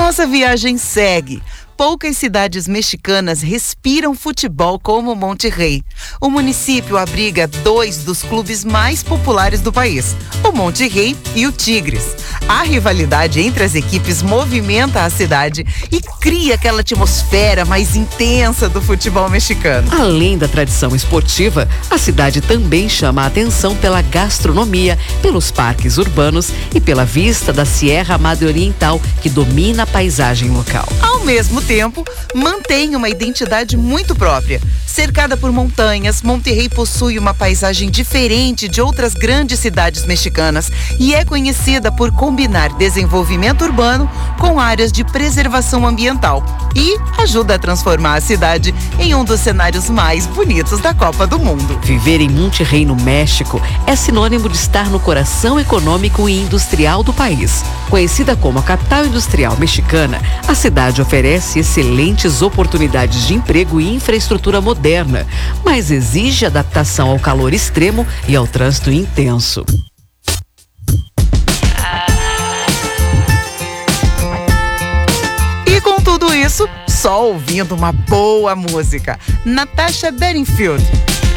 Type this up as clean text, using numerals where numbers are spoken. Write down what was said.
Nossa viagem segue. Poucas cidades mexicanas respiram futebol como Monterrey. O município abriga dois dos clubes mais populares do país, o Monterrey e o Tigres. A rivalidade entre as equipes movimenta a cidade e cria aquela atmosfera mais intensa do futebol mexicano. Além da tradição esportiva, a cidade também chama a atenção pela gastronomia, pelos parques urbanos e pela vista da Sierra Madre Oriental, que domina a paisagem local. Ao mesmo tempo, mantém uma identidade muito própria. Cercada por montanhas, Monterrey possui uma paisagem diferente de outras grandes cidades mexicanas e é conhecida por combinar desenvolvimento urbano com áreas de preservação ambiental e ajuda a transformar a cidade em um dos cenários mais bonitos da Copa do Mundo. Viver em Monterrey, no México, é sinônimo de estar no coração econômico e industrial do país. Conhecida como a capital industrial mexicana, a cidade oferece excelentes oportunidades de emprego e infraestrutura moderna, mas exige adaptação ao calor extremo e ao trânsito intenso. E com tudo isso, só ouvindo uma boa música. Natasha Bedingfield,